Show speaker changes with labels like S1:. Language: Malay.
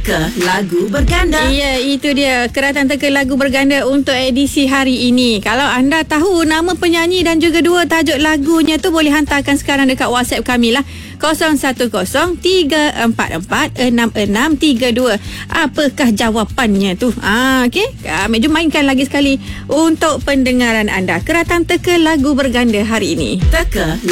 S1: Teka lagu berganda.
S2: Ya, itu dia keratan teka lagu berganda untuk edisi hari ini. Kalau anda tahu nama penyanyi dan juga dua tajuk lagunya tu, boleh hantarkan sekarang dekat WhatsApp kami lah, 0103446632. Apakah jawapannya tu? Okey, kami jom mainkan lagi sekali untuk pendengaran anda keratan teka lagu berganda hari ini.
S1: Teka